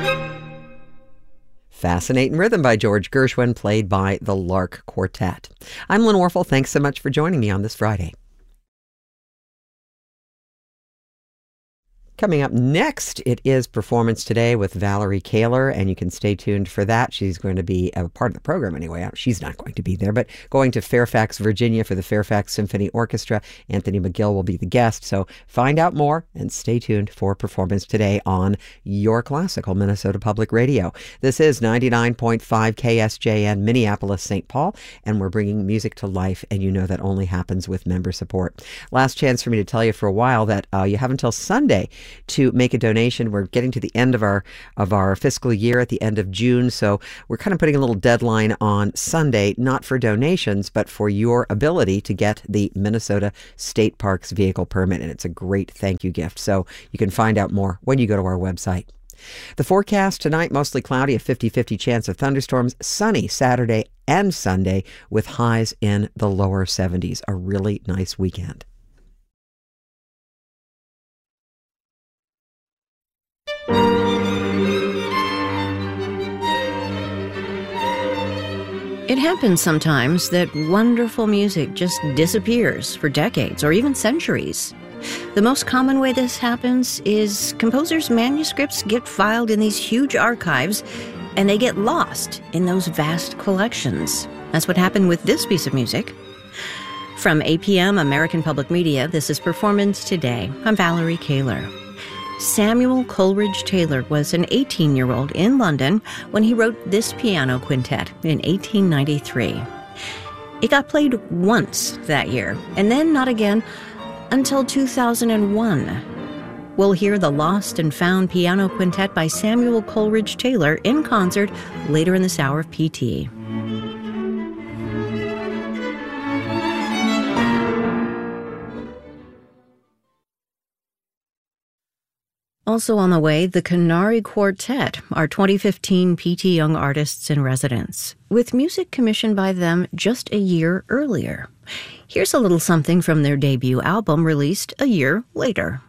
Fascinating Rhythm by George Gershwin, played by the Lark Quartet. I'm Lynn Warfel. Thanks so much for joining me on this Friday. Coming up next, it is Performance Today with Valerie Kaler, and you can stay tuned for that. She's going to be a part of the program anyway. She's not going to be there, but going to Fairfax, Virginia for the Fairfax Symphony Orchestra. Anthony McGill will be the guest, so find out more and stay tuned for Performance Today on your classical Minnesota Public Radio. This is 99.5 KSJN, Minneapolis, St. Paul, and we're bringing music to life, and you know that only happens with member support. Last chance for me to tell you for a while that you have until Sunday to make a donation. We're getting to the end of our fiscal year at the end of June, so we're kind of putting a little deadline on Sunday, not for donations, but for your ability to get the Minnesota State Parks vehicle permit, and it's a great thank you gift. So you can find out more when you go to our website. The forecast tonight, mostly cloudy, a 50-50 chance of thunderstorms, sunny Saturday and Sunday with highs in the lower 70s. A really nice weekend. It happens sometimes that wonderful music just disappears for decades or even centuries. The most common way this happens is composers' manuscripts get filed in these huge archives and they get lost in those vast collections. That's what happened with this piece of music. From APM, American Public Media, this is Performance Today. I'm Valerie Kaler. Samuel Coleridge Taylor was an 18-year-old in London when he wrote this piano quintet in 1893. It got played once that year, and then not again until 2001. We'll hear the Lost and Found Piano Quintet by Samuel Coleridge Taylor in concert later in this hour of PT. Also on the way, the Canary Quartet, our 2015 PT Young Artists in Residence, with music commissioned by them just a year earlier. Here's a little something from their debut album released a year later.